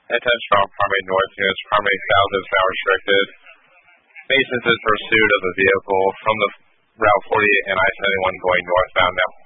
10 strong, primary north units, primary south is now restricted. Masons in pursuit of the vehicle from the Route 48 and I-71 going northbound now.